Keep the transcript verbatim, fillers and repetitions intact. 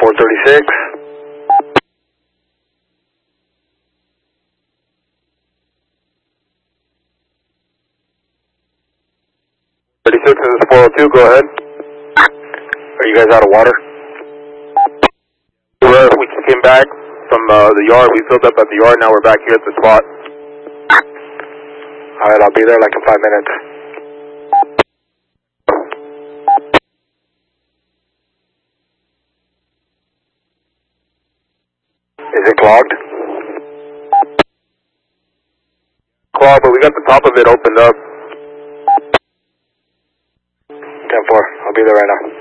four thirty-six. thirty-six, this is four oh two, go ahead. Are you guys out of water? We just came back from uh, the yard. We filled up at the yard. Now we're back here at the spot. Alright, I'll be there like in five minutes. Is it clogged? Clogged, but we got the top of it opened up. ten four, I'll be there right now.